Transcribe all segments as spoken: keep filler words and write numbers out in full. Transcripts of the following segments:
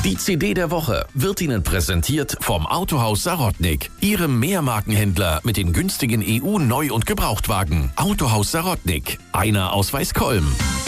Die C D der Woche wird Ihnen präsentiert vom Autohaus Sarotnik, Ihrem Mehrmarkenhändler mit den günstigen E U-Neu- und Gebrauchtwagen. Autohaus Sarotnik, einer aus Weißkolm.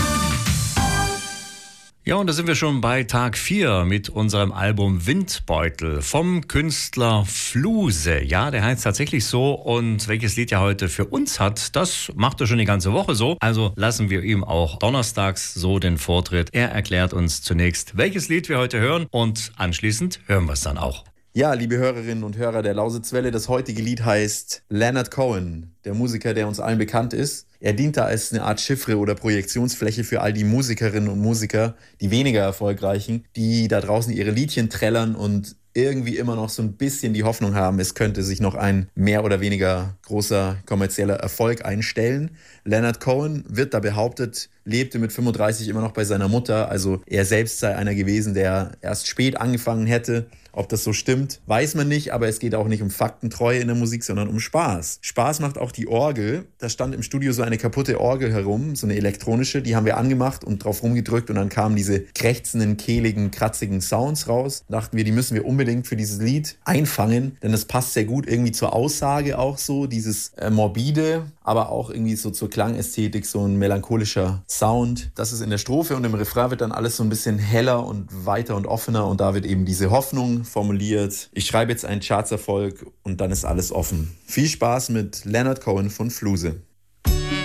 Ja, und da sind wir schon bei Tag vier mit unserem Album Windbeutel vom Künstler Fluse. Ja, der heißt tatsächlich so, und welches Lied er heute für uns hat, das macht er schon die ganze Woche so. Also lassen wir ihm auch donnerstags so den Vortritt. Er erklärt uns zunächst, welches Lied wir heute hören, und anschließend hören wir es dann auch. Ja, liebe Hörerinnen und Hörer der Lausitzwelle, das heutige Lied heißt Leonard Cohen, der Musiker, der uns allen bekannt ist. Er dient da als eine Art Chiffre oder Projektionsfläche für all die Musikerinnen und Musiker, die weniger erfolgreichen, die da draußen ihre Liedchen trällern und irgendwie immer noch so ein bisschen die Hoffnung haben, es könnte sich noch ein mehr oder weniger großer kommerzieller Erfolg einstellen. Leonard Cohen, wird da behauptet, lebte mit fünfunddreißig immer noch bei seiner Mutter. Also er selbst sei einer gewesen, der erst spät angefangen hätte. Ob das so stimmt, weiß man nicht, aber es geht auch nicht um Faktentreue in der Musik, sondern um Spaß. Spaß macht auch die Orgel. Da stand im Studio so eine kaputte Orgel herum, so eine elektronische, die haben wir angemacht und drauf rumgedrückt, und dann kamen diese krächzenden, kehligen, kratzigen Sounds raus. Dachten wir, die müssen wir unbedingt für dieses Lied einfangen, denn es passt sehr gut irgendwie zur Aussage auch so, dieses äh, morbide, aber auch irgendwie so zur Klangästhetik, so ein melancholischer Sound. Das ist in der Strophe, und im Refrain wird dann alles so ein bisschen heller und weiter und offener, und da wird eben diese Hoffnung formuliert. Ich schreibe jetzt einen Chartserfolg und dann ist alles offen. Viel Spaß mit Leonard Cohen von Fluse.